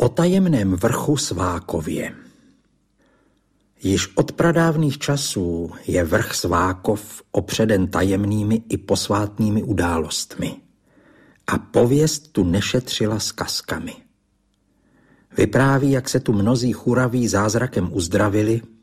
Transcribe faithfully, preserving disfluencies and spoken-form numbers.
tajemném vrchu Svákově. Již od pradávných časů je vrch Svákov opředen tajemnými i posvátnými událostmi a pověst tu nešetřila zkazkami. Vypráví, jak se tu mnozí churaví zázrakem uzdravili